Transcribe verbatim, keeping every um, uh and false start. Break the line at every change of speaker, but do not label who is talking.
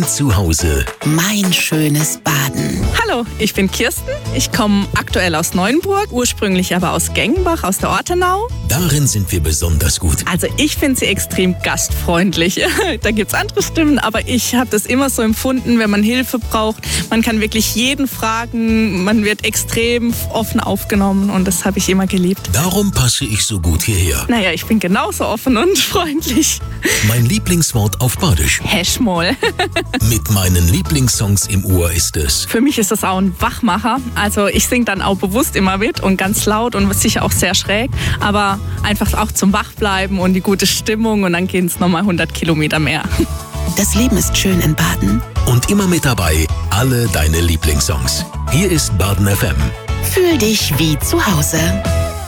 zu Hause.
Mein schönes Baden.
Hallo, ich bin Kirsten. Ich komme aktuell aus Neuenburg, ursprünglich aber aus Gengenbach, aus der Ortenau.
Darin sind wir besonders gut.
Also ich finde sie extrem gastfreundlich. Da gibt's andere Stimmen, aber ich habe das immer so empfunden, wenn man Hilfe braucht. Man kann wirklich jeden fragen, man wird extrem offen aufgenommen und das habe ich immer geliebt.
Darum passe ich so gut hierher.
Naja, ich bin genauso offen und freundlich.
Mein Lieblingswort auf Badisch.
Häschmoll.
Mit meinen Lieblingssongs im Ohr ist es.
Für mich ist das auch ein Wachmacher. Also ich singe dann auch bewusst immer mit und ganz laut und sicher auch sehr schräg. Aber einfach auch zum Wachbleiben und die gute Stimmung und dann gehen es nochmal hundert Kilometer mehr.
Das Leben ist schön in Baden.
Und immer mit dabei alle deine Lieblingssongs. Hier ist Baden F M.
Fühl dich wie zu Hause.